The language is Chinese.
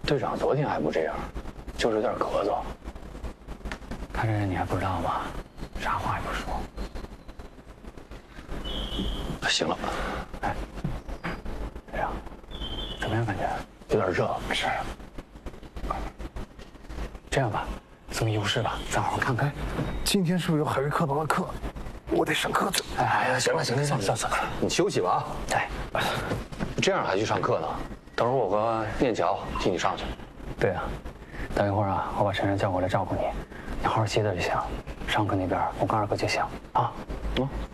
队长昨天还不这样，就是有点咳嗽。看这人你还不知道吗？啥话也不说。行了，哎，队长，怎么样感觉？有点热，没事。这样吧，送医务室吧，咱好好看看。 今天是不是有海瑞克劳的课？我得上课去。 哎呀，行了，你休息吧啊。对，这样还去上课呢？等会儿我和念桥替你上去。对啊，等一会儿啊，我把晨晨叫过来照顾你，你好好歇着就行。上课那边我跟二哥就行啊。